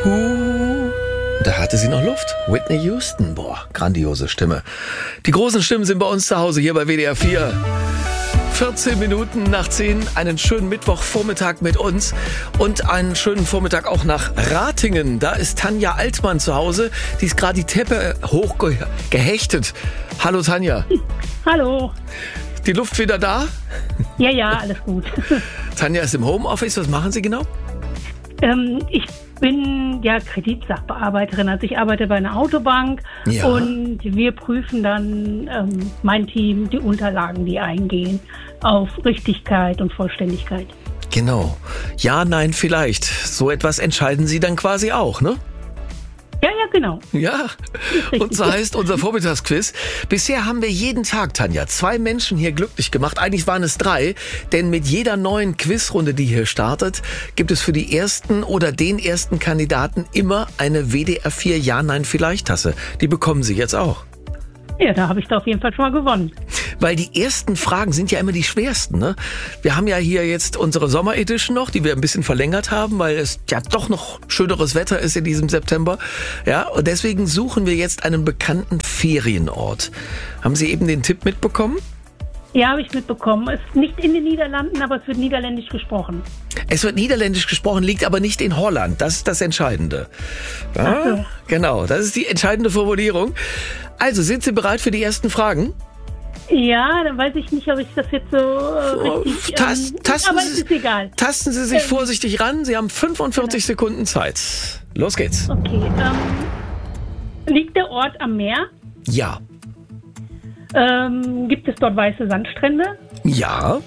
Da hatte sie noch Luft. Whitney Houston, boah, grandiose Stimme. Die großen Stimmen sind bei uns zu Hause hier bei WDR 4. 14 Minuten nach 10, einen schönen Mittwochvormittag mit uns und einen schönen Vormittag auch nach Ratingen. Da ist Tanja Altmann zu Hause, die ist gerade die Treppe hochgehechtet. Hallo Tanja. Hallo. Die Luft wieder da? Ja, alles gut. Tanja ist im Homeoffice, was machen Sie genau? Ich bin ja Kreditsachbearbeiterin, also ich arbeite bei einer Autobank und wir prüfen dann, mein Team, die Unterlagen, die eingehen, auf Richtigkeit und Vollständigkeit. Genau. Ja, nein, vielleicht. So etwas entscheiden Sie dann quasi auch, ne? Ja, genau. Ja, und so heißt unser Vormittagsquiz. Bisher haben wir jeden Tag, Tanja, 2 Menschen hier glücklich gemacht. Eigentlich waren es 3, denn mit jeder neuen Quizrunde, die hier startet, gibt es für die ersten oder den ersten Kandidaten immer eine WDR 4 Ja-Nein-Vielleicht-Tasse. Die bekommen Sie jetzt auch. Ja, da habe ich da auf jeden Fall schon mal gewonnen. Weil die ersten Fragen sind ja immer die schwersten, ne? Wir haben ja hier jetzt unsere Sommer-Edition noch, die wir ein bisschen verlängert haben, weil es ja doch noch schöneres Wetter ist in diesem September. Ja, und deswegen suchen wir jetzt einen bekannten Ferienort. Haben Sie eben den Tipp mitbekommen? Ja, habe ich mitbekommen. Es ist nicht in den Niederlanden, aber es wird niederländisch gesprochen. Es wird niederländisch gesprochen, liegt aber nicht in Holland. Das ist das Entscheidende. Ja, Ach so. Genau, das ist die entscheidende Formulierung. Also, sind Sie bereit für die ersten Fragen? Ja, dann weiß ich nicht, ob ich das jetzt so richtig... aber es ist egal. Tasten Sie sich vorsichtig ran. Sie haben 45 Sekunden Zeit. Los geht's. Okay, liegt der Ort am Meer? Ja. Gibt es dort weiße Sandstrände? Ja.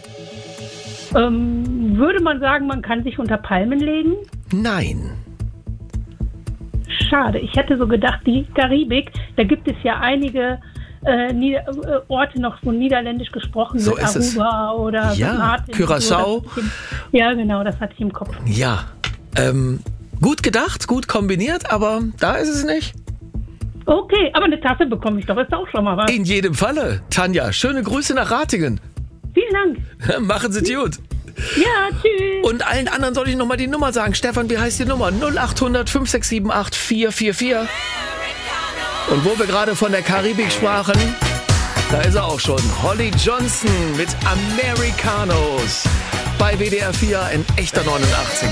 Würde man sagen, man kann sich unter Palmen legen? Nein. Schade, ich hätte so gedacht, die Karibik, da gibt es ja einige Orte noch, wo niederländisch gesprochen So wird, ist es. Aruba oder Ja, Martin, Curaçao. Ja, genau, das hatte ich im Kopf. Ja. Gut gedacht, gut kombiniert, aber da ist es nicht. Okay, aber eine Tasse bekomme ich doch, ist auch schon mal was. In jedem Falle. Tanja, schöne Grüße nach Ratingen. Vielen Dank. Machen Sie es gut. Ja, tschüss. Und allen anderen soll ich nochmal die Nummer sagen. Stefan, wie heißt die Nummer? 0800 5678 444. Und wo wir gerade von der Karibik sprachen, da ist er auch schon. Holly Johnson mit Americanos. Bei WDR 4 ein echter 89er.